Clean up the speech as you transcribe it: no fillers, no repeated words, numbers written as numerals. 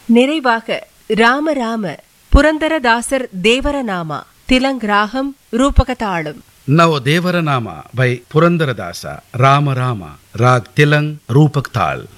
நிறைவாக ராம ராம புரந்தரதாசர் தேவரநாமா திலங் ராகம் ரூபகதாளம். नव देवरनामा by पुरंदरदासा राम रामा राग तिलंग रूपक ताल.